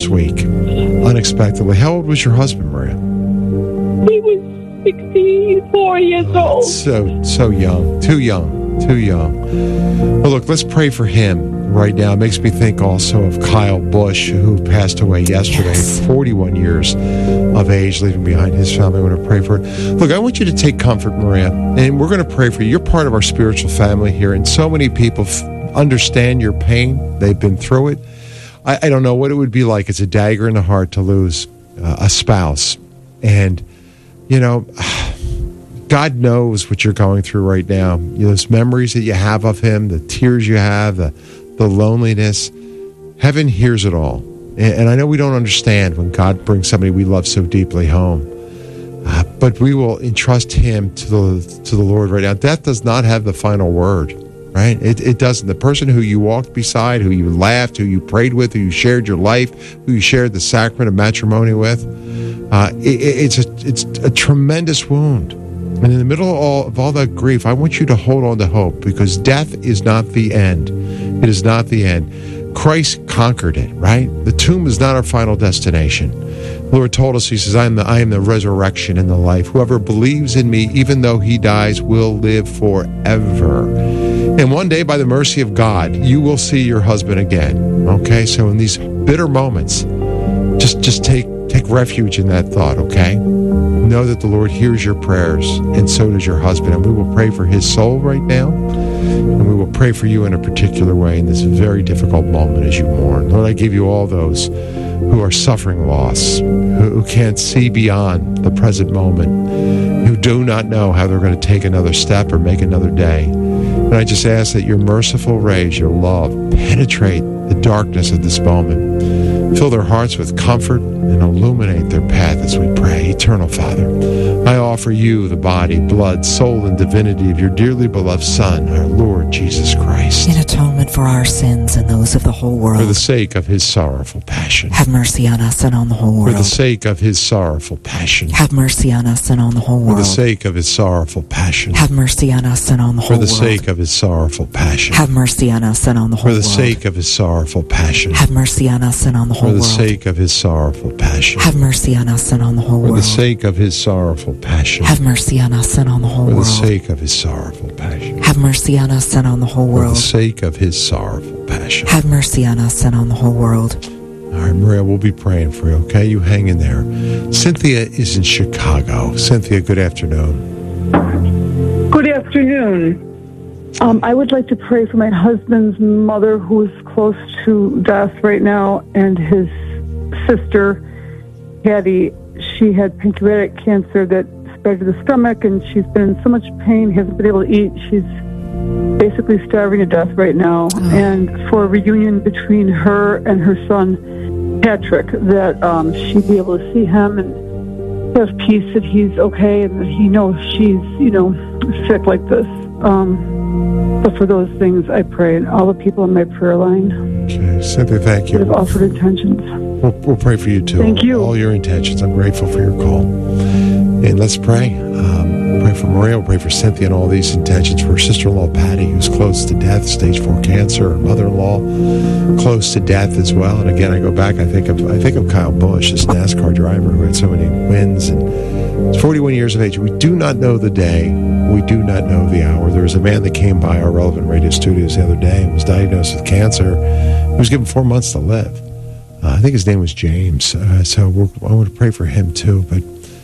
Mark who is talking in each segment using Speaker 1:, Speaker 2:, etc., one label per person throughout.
Speaker 1: last week, unexpectedly. How old was your husband, Maria?
Speaker 2: He was 64 years old.
Speaker 1: So young. Too young. Well, look, let's pray for him right now. It makes me think also of Kyle Bush, who passed away yesterday, 41 years of age, leaving behind his family. I want to pray for it. Look, I want you to take comfort, Maria, and we're going to pray for you. You're part of our spiritual family here, and so many people understand your pain. They've been through it. I don't know what it would be like. It's a dagger in the heart to lose a spouse. And, you know, God knows what you're going through right now. Those memories that you have of him, the tears you have, the loneliness. Heaven hears it all. And I know we don't understand when God brings somebody we love so deeply home. But we will entrust him to the Lord right now. Death does not have the final word, right? It doesn't. The person who you walked beside, who you laughed, who you prayed with, who you shared your life, who you shared the sacrament of matrimony with, it's a tremendous wound. And in the middle of all that grief, I want you to hold on to hope, because death is not the end. It is not the end. Christ conquered it, right? The tomb is not our final destination. The Lord told us, he says, I am the resurrection and the life. Whoever believes in me, even though he dies, will live forever. And one day, by the mercy of God, you will see your husband again. Okay? So in these bitter moments, just take refuge in that thought, okay? Know that the Lord hears your prayers, and so does your husband. And we will pray for his soul right now, and we will pray for you in a particular way in this very difficult moment as you mourn. Lord, I give you all those who are suffering loss, who can't see beyond the present moment, who do not know how they're going to take another step or make another day. And I just ask that your merciful rays, your love, penetrate the darkness of this moment. Fill their hearts with comfort and illuminate their path as we pray. Eternal Father, I offer you the body, blood, soul, and divinity of your dearly beloved Son, our Lord Jesus Christ,
Speaker 3: in atonement for our sins and those of the whole world.
Speaker 1: For the sake of his sorrowful passion.
Speaker 3: Have mercy on us and on the whole world.
Speaker 1: For the sake of his sorrowful passion.
Speaker 3: Have mercy on us and on the whole world.
Speaker 1: For the sake of his sorrowful passion.
Speaker 3: Have mercy on us and on the whole world.
Speaker 1: For the sake of his sorrowful passion.
Speaker 3: Have mercy on us and on the whole world.
Speaker 1: For the sake of his sorrowful passion.
Speaker 3: Have mercy on us and on the whole world.
Speaker 1: For the sake of his sorrowful passion.
Speaker 3: Have mercy on us and on the whole world.
Speaker 1: For the sake of his sorrowful passion.
Speaker 3: Have mercy on us and on the whole
Speaker 1: world.
Speaker 3: world.
Speaker 1: For the sake of his sorrowful passion.
Speaker 3: Have mercy on us and on the whole world.
Speaker 1: For the sake of his sorrowful passion.
Speaker 3: Have mercy on us and on the whole world.
Speaker 1: All right, Maria, we'll be praying for you, okay? You hang in there. Cynthia is in Chicago. Cynthia, good afternoon.
Speaker 4: Good afternoon. I would like to pray for my husband's mother, who is close to death right now, and his sister, Hattie. She had pancreatic cancer that spread to the stomach, and she's been in so much pain, hasn't been able to eat. She's basically starving to death right now. And for a reunion between her and her son, Patrick, that she'd be able to see him and have peace that he's okay and that he knows she's, sick like this. But for those things, I pray, and all the people on my prayer line.
Speaker 1: Okay, Cynthia, thank you.
Speaker 4: That have offered intentions.
Speaker 1: We'll pray for you too.
Speaker 4: Thank you.
Speaker 1: All your intentions. I'm grateful for your call. And let's pray. Pray for Maria. We'll pray for Cynthia and all these intentions. For her sister-in-law, Patty, who's close to death, stage 4 cancer. Her mother-in-law, close to death as well. And again, I go back. I think of Kyle Bush, this NASCAR driver who had so many wins, and he's 41 years of age. We do not know the day. We do not know the hour. There was a man that came by our Relevant Radio studios the other day and was diagnosed with cancer. He was given 4 months to live. I think his name was James. So I want to pray for him too. But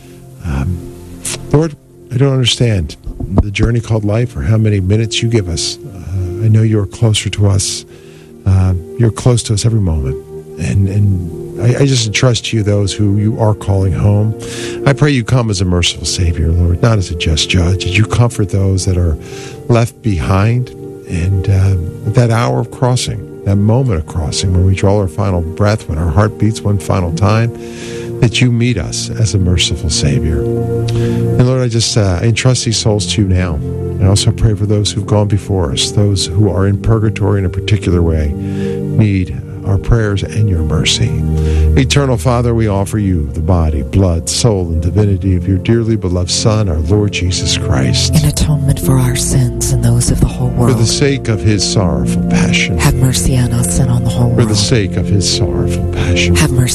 Speaker 1: Lord, I don't understand the journey called life or how many minutes you give us. I know you're closer to us. You're close to us every moment. And I just entrust to you those who you are calling home. I pray you come as a merciful Savior, Lord, not as a just judge. That you comfort those that are left behind. And that hour of crossing, that moment of crossing, when we draw our final breath, when our heart beats one final time, that you meet us as a merciful Savior. And Lord, I just entrust these souls to you now. I also pray for those who've gone before us, those who are in purgatory in a particular way, need our prayers and your mercy. Eternal Father, we offer you the body, blood, soul, and divinity of your dearly beloved Son, our Lord Jesus Christ,
Speaker 3: in atonement for our sins and those of the whole world.
Speaker 1: For the sake of his sorrowful passion.
Speaker 3: Have mercy on us and on the whole world.
Speaker 1: For the sake of his sorrowful passion.
Speaker 3: Have mercy